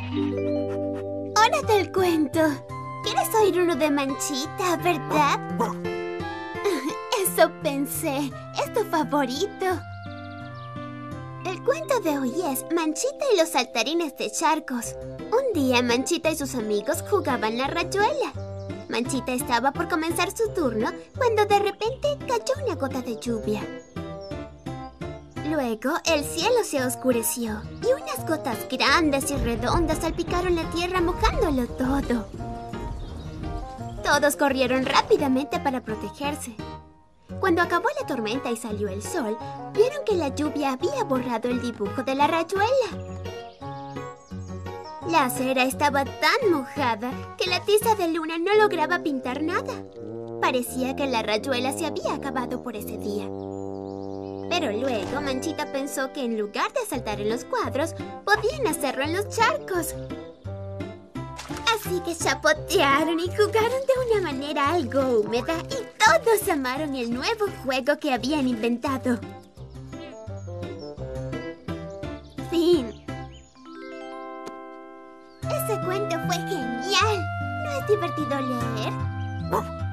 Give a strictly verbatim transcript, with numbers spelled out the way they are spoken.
¡Hora del cuento! ¿Quieres oír uno de Manchita, verdad? Eso pensé. Es tu favorito. El cuento de hoy es Manchita y los saltarines de charcos. Un día Manchita y sus amigos jugaban la rayuela. Manchita estaba por comenzar su turno cuando de repente cayó una gota de lluvia. Luego el cielo se oscureció y unas gotas grandes y redondas salpicaron la tierra mojándolo todo. Todos corrieron rápidamente para protegerse. Cuando acabó la tormenta y salió el sol, vieron que la lluvia había borrado el dibujo de la rayuela. La acera estaba tan mojada que la tiza de Luna no lograba pintar nada. Parecía que la rayuela se había acabado por ese día. Pero luego Manchita pensó que en lugar de saltar en los cuadros, podían hacerlo en los charcos. Así que chapotearon y jugaron de una manera algo húmeda y todos amaron el nuevo juego que habían inventado. Fin. Ese cuento fue genial. ¿No es divertido leer?